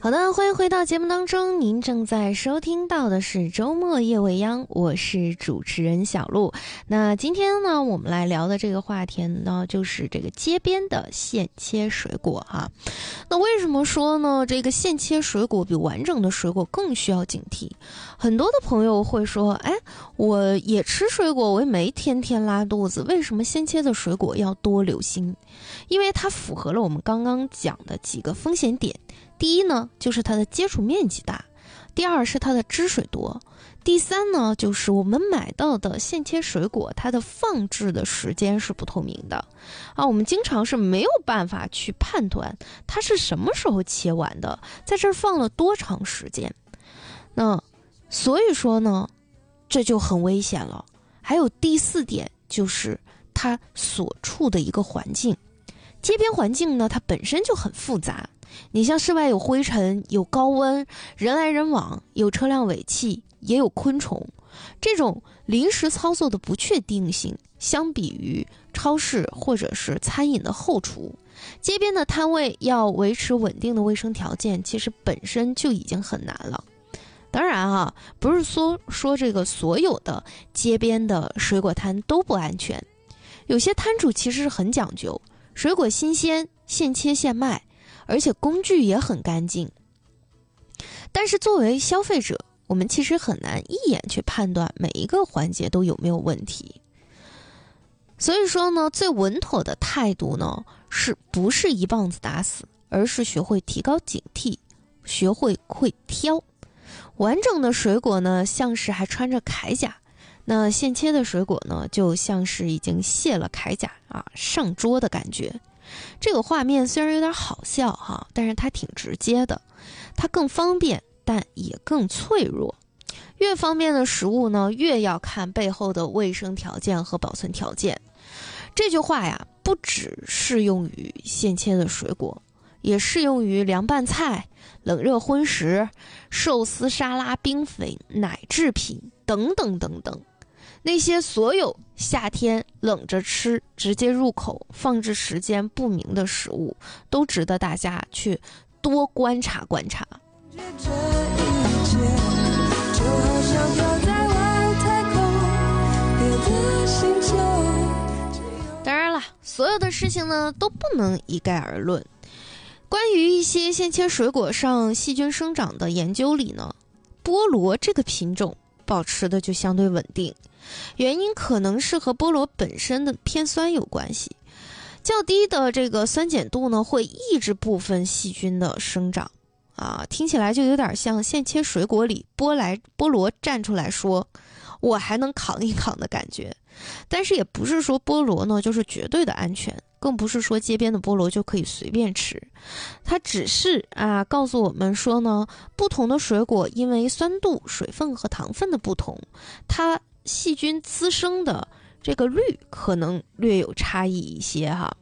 好的，欢迎回到节目当中，您正在收听到的是周末夜未央，我是主持人小璐。那今天呢，我们来聊的这个话题呢，就是这个街边的现切水果哈。那为什么说呢，这个现切水果比完整的水果更需要警惕？很多的朋友会说，我也吃水果，我也没天天拉肚子，为什么现切的水果要多留心？因为它符合了我们刚刚讲的几个风险点。第一呢，就是它的接触面积大；第二是它的汁水多；第三呢，就是我们买到的现切水果，它的放置的时间是不透明的我们经常是没有办法去判断它是什么时候切完的，在这儿放了多长时间。那所以说呢，这就很危险了。还有第四点，就是它所处的一个环境。街边环境呢，它本身就很复杂。你像室外有灰尘，有高温，人来人往，有车辆尾气，也有昆虫，这种临时操作的不确定性，相比于超市或者是餐饮的后厨，街边的摊位要维持稳定的卫生条件，其实本身就已经很难了。当然不是说这个所有的街边的水果摊都不安全，有些摊主其实是很讲究，水果新鲜，现切现卖，而且工具也很干净。但是作为消费者，我们其实很难一眼去判断每一个环节都有没有问题。所以说呢，最稳妥的态度呢，不是一棒子打死，而是学会提高警惕，学会挑。完整的水果呢，像是还穿着铠甲，那现切的水果呢，就像是已经卸了铠甲上桌的感觉。这个画面虽然有点好笑但是它挺直接的，它更方便，但也更脆弱。越方便的食物呢，越要看背后的卫生条件和保存条件。这句话呀，不只适用于现切的水果，也适用于凉拌菜、冷热荤食、寿司、沙拉、冰粉、奶制品等等等等。那些所有夏天冷着吃、直接入口、放置时间不明的食物，都值得大家去多观察观察。当然了，所有的事情呢，都不能一概而论。关于一些现切水果上细菌生长的研究里呢，菠萝这个品种保持的就相对稳定，原因可能是和菠萝本身的偏酸有关系。较低的这个酸碱度呢，会抑制部分细菌的生长听起来就有点像现切水果里菠萝站出来说我还能扛一扛的感觉。但是也不是说菠萝呢就是绝对的安全，更不是说街边的菠萝就可以随便吃。它只是告诉我们说呢，不同的水果因为酸度、水分和糖分的不同，它细菌滋生的这个率可能略有差异一些